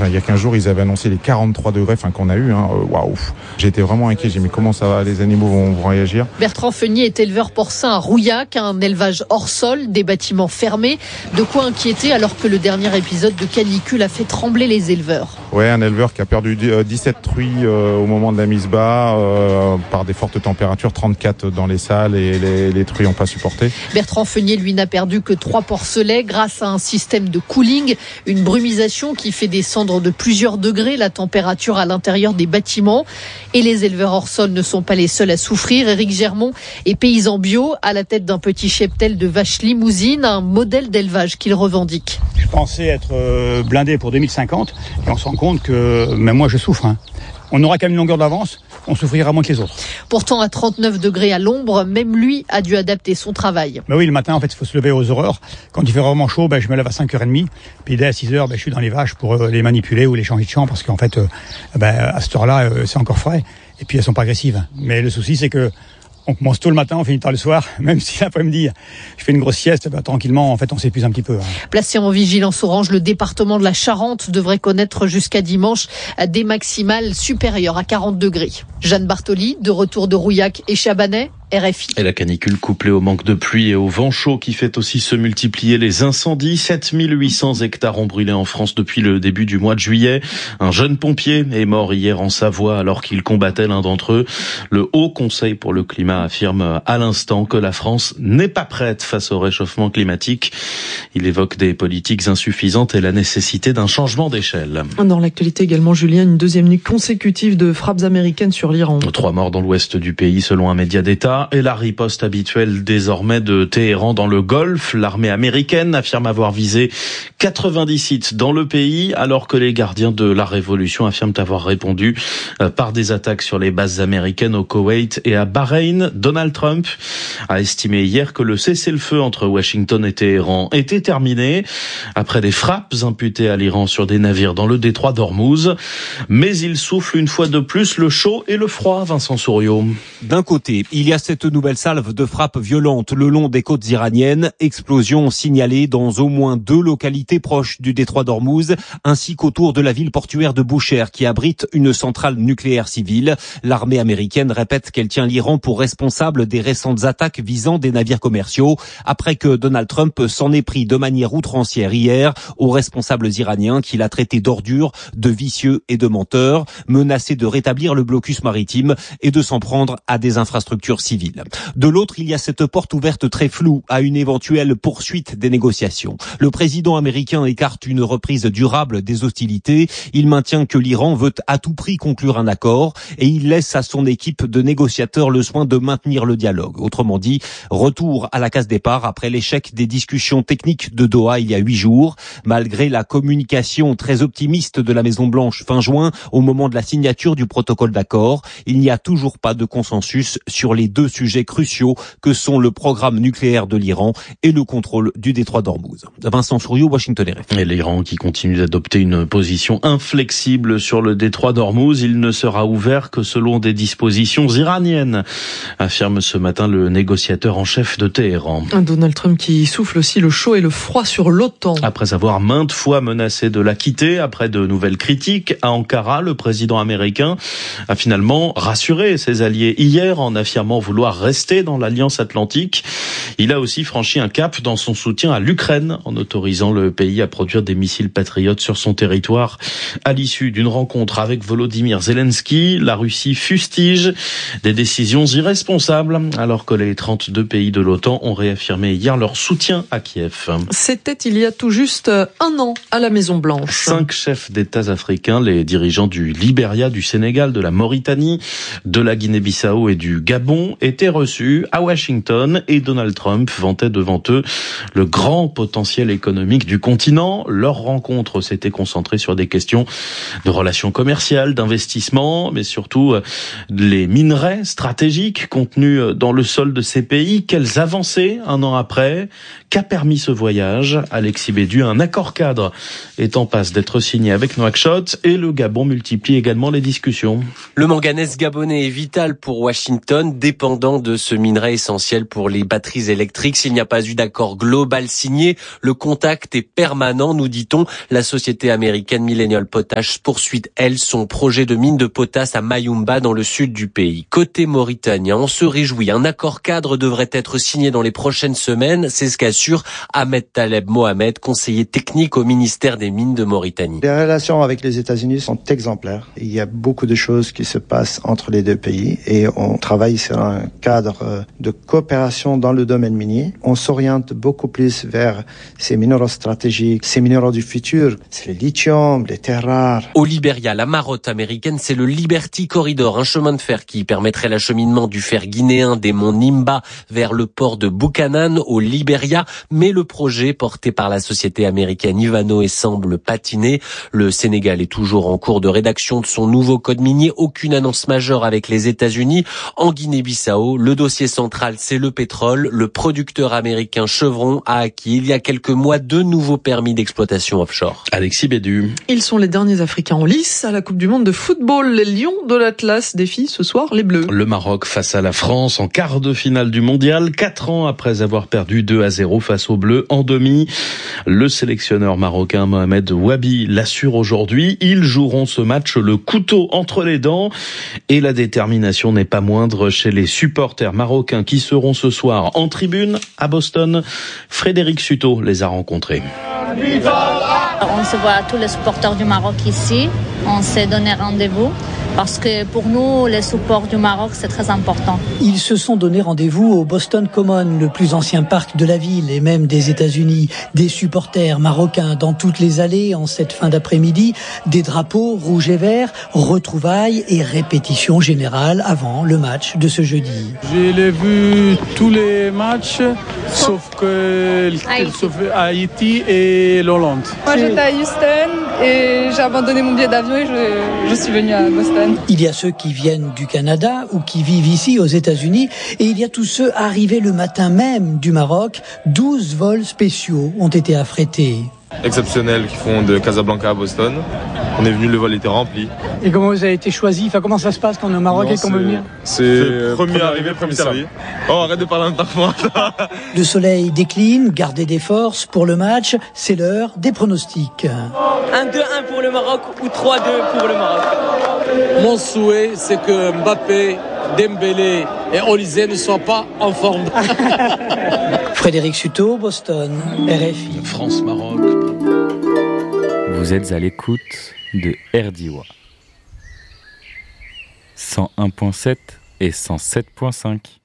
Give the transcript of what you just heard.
il y a 15 jours, ils avaient annoncé les 43 degrés, qu'on a eu. Waouh. J'ai été vraiment inquiet. J'ai dit, mais comment ça va, les animaux vont réagir? Bertrand Feunier est éleveur porcin à Rouillac, un élevage hors sol, des bâtiments fermés. De quoi inquiéter alors que le dernier épisode de canicule a fait trembler les éleveurs. Ouais, un éleveur qui a perdu 17 truies au moment de la mise bas par des fortes températures, 34 dans les salles et les truies n'ont pas supporté. Bertrand Feunier, lui, n'a perdu que 3 porcelets grâce à un système de cooling, une brumisation qui fait descendre de plusieurs degrés la température à l'intérieur des bâtiments. Et les éleveurs hors sol ne sont pas les seuls à souffrir. Éric Germont est paysan bio à la tête d'un petit cheptel de vaches limousines, un modèle d'élevage qu'il revendique. Je pensais être blindé pour 2050 et on se rend compte que même moi je souffre. On n'aura qu'à une longueur d'avance, on souffrira moins que les autres. Pourtant, à 39 degrés à l'ombre, même lui a dû adapter son travail. Mais oui, le matin, en fait, il faut se lever aux aurores. Quand il fait vraiment chaud, je me lève à 5h30. Puis dès à 6h, je suis dans les vaches pour les manipuler ou les changer de champ parce qu'en fait, à cette heure-là, c'est encore frais. Et puis, elles sont pas agressives. Mais le souci, c'est que on commence tôt le matin, on finit tard le soir. Même si l'après-midi, je fais une grosse sieste, tranquillement, en fait, on s'épuise un petit peu. Placé en vigilance orange, le département de la Charente devrait connaître jusqu'à dimanche des maximales supérieures à 40 degrés. Jeanne Bartoli, de retour de Rouillac et Chabanais, RFI. Et la canicule couplée au manque de pluie et au vent chaud qui fait aussi se multiplier les incendies. 7800 hectares ont brûlé en France depuis le début du mois de juillet. Un jeune pompier est mort hier en Savoie alors qu'il combattait l'un d'entre eux. Le Haut Conseil pour le climat affirme à l'instant que la France n'est pas prête face au réchauffement climatique. Il évoque des politiques insuffisantes et la nécessité d'un changement d'échelle. Dans l'actualité également, Julien, une deuxième nuit consécutive de frappes américaines sur l'Iran. 3 morts dans l'ouest du pays selon un média d'État. Et la riposte habituelle désormais de Téhéran dans le Golfe. L'armée américaine affirme avoir visé 90 sites dans le pays, alors que les gardiens de la révolution affirment avoir répondu par des attaques sur les bases américaines au Koweït et à Bahreïn. Donald Trump a estimé hier que le cessez-le-feu entre Washington et Téhéran était terminé après des frappes imputées à l'Iran sur des navires dans le détroit d'Ormuz. Mais il souffle une fois de plus le chaud et le froid, Vincent Souriau. D'un côté, il y a cette nouvelle salve de frappes violentes le long des côtes iraniennes. Explosions signalées dans au moins 2 localités proches du détroit d'Ormuz, ainsi qu'autour de la ville portuaire de Boucher, qui abrite une centrale nucléaire civile. L'armée américaine répète qu'elle tient l'Iran pour responsable des récentes attaques visant des navires commerciaux, après que Donald Trump s'en est pris de manière outrancière hier aux responsables iraniens qu'il a traités d'ordures, de vicieux et de menteurs, menacé de rétablir le blocus maritime et de s'en prendre à des infrastructures civiles. De l'autre, il y a cette porte ouverte très floue à une éventuelle poursuite des négociations. Le président américain écarte une reprise durable des hostilités. Il maintient que l'Iran veut à tout prix conclure un accord et il laisse à son équipe de négociateurs le soin de maintenir le dialogue. Autrement dit, retour à la case départ après l'échec des discussions techniques de Doha il y a 8 jours. Malgré la communication très optimiste de la Maison-Blanche fin juin au moment de la signature du protocole d'accord, il n'y a toujours pas de consensus sur les 2 sujets cruciaux que sont le programme nucléaire de l'Iran et le contrôle du détroit d'Ormuz. Vincent Souriau, Washington RFI. Et l'Iran qui continue d'adopter une position inflexible sur le détroit d'Ormuz, il ne sera ouvert que selon des dispositions iraniennes, affirme ce matin le négociateur en chef de Téhéran. Donald Trump qui souffle aussi le chaud et le froid sur l'OTAN. Après avoir maintes fois menacé de la quitter, après de nouvelles critiques à Ankara, le président américain a finalement rassuré ses alliés hier en affirmant vouloir rester dans l'Alliance Atlantique. Il a aussi franchi un cap dans son soutien à l'Ukraine en autorisant le pays à produire des missiles patriotes sur son territoire. À l'issue d'une rencontre avec Volodymyr Zelensky, la Russie fustige des décisions irresponsables alors que les 32 pays de l'OTAN ont réaffirmé hier leur soutien à Kiev. C'était il y a tout juste 1 an à la Maison-Blanche. 5 chefs d'État africains, les dirigeants du Libéria, du Sénégal, de la Mauritanie, de la Guinée-Bissau et du Gabon étaient reçus à Washington et Donald Trump vantait devant eux le grand potentiel économique du continent. Leur rencontre s'était concentrée sur des questions de relations commerciales, d'investissement, mais surtout les minerais stratégiques contenus dans le sol de ces pays. Quelles avancées 1 an après? Qu'a permis ce voyage? Alexis Bédu, un accord cadre est en passe d'être signé avec Nouakchott et le Gabon multiplie également les discussions. Le manganèse gabonais est vital pour Washington, dépendant dépendants de ce minerai essentiel pour les batteries électriques. S'il n'y a pas eu d'accord global signé, le contact est permanent, nous dit-on. La société américaine Millennium Potash poursuit, elle, son projet de mine de potasse à Mayumba dans le sud du pays. Côté mauritanien, on se réjouit. Un accord cadre devrait être signé dans les prochaines semaines. C'est ce qu'assure Ahmed Taleb Mohamed, conseiller technique au ministère des Mines de Mauritanie. Les relations avec les États-Unis sont exemplaires. Il y a beaucoup de choses qui se passent entre les deux pays et on travaille sur un cadre de coopération dans le domaine minier. On s'oriente beaucoup plus vers ces minéraux stratégiques, ces minéraux du futur. C'est le lithium, les terres rares. Au Libéria, la marotte américaine, c'est le Liberty Corridor, un chemin de fer qui permettrait l'acheminement du fer guinéen des monts Nimba vers le port de Buchanan au Libéria. Mais le projet porté par la société américaine Ivanhoe semble patiner. Le Sénégal est toujours en cours de rédaction de son nouveau code minier. Aucune annonce majeure avec les États-Unis. En Guinée-Bissau, le dossier central, c'est le pétrole. Le producteur américain Chevron a acquis il y a quelques mois 2 nouveaux permis d'exploitation offshore. Alexis Bédu. Ils sont les derniers Africains en lice à la Coupe du Monde de football. Les Lions de l'Atlas défient ce soir les Bleus. Le Maroc face à la France en quart de finale du mondial, 4 ans après avoir perdu 2-0 face aux Bleus en demi. Le sélectionneur marocain Mohamed Wabi l'assure aujourd'hui. Ils joueront ce match le couteau entre les dents et la détermination n'est pas moindre chez les supporters marocains qui seront ce soir en tribune à Boston. Frédéric Suto les a rencontrés. On se voit tous les supporters du Maroc ici. On s'est donné rendez-vous parce que pour nous, les supporters du Maroc, c'est très important. Ils se sont donné rendez-vous au Boston Common, le plus ancien parc de la ville et même des États-Unis. Des supporters marocains dans toutes les allées en cette fin d'après-midi. Des drapeaux rouges et verts, retrouvailles et répétitions générales avant le match de ce jeudi. Je l'ai vu tous les matchs, sauf Haïti et l'Hollande. Moi j'étais à Houston et j'ai abandonné mon billet d'avion et je suis venue à Boston. Il y a ceux qui viennent du Canada ou qui vivent ici aux États-Unis et il y a tous ceux arrivés le matin même du Maroc. 12 vols spéciaux ont été affrétés. Exceptionnels qui font de Casablanca à Boston. On est venu, le vol était rempli. Et comment vous avez été choisi? Comment ça se passe quand on est au Maroc et qu'on veut venir? C'est premier arrivé, premier servi. Oh, arrête de parler en moi. Le soleil décline, gardez des forces pour le match, c'est l'heure des pronostics. 1-2-1 pour le Maroc ou 3-2 pour le Maroc. Mon souhait, c'est que Mbappé, Dembélé et Olysée ne soient pas en forme. Frédéric Suto, Boston, RFI. France-Maroc. Vous êtes à l'écoute de RDIWA 101.7 et 107.5.